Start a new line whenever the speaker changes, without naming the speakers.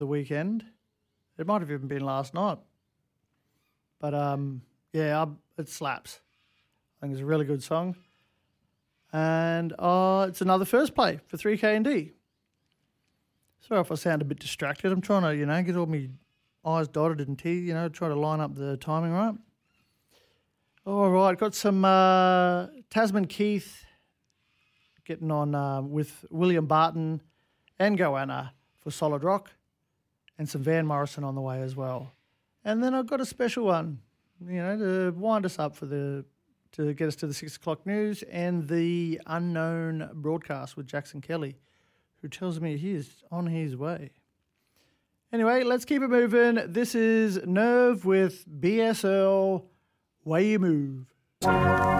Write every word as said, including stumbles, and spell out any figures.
the weekend. It might have even been last night. But, um, yeah, I, it slaps. I think it's a really good song. And uh, it's another first play for three K and D. Sorry if I sound a bit distracted. I'm trying to, you know, get all my I's dotted and T's, you know, try to line up the timing right. All right, got some uh, Tasman Keith getting on uh, with William Barton and Goanna for Solid Rock, and some Van Morrison on the way as well. And then I've got a special one, you know, to wind us up for the to get us to the six o'clock news and the unknown broadcast with Jackson Kelly, who tells me he's on his way. Anyway, let's keep it moving. This is Nerve with B S L, Way You Move.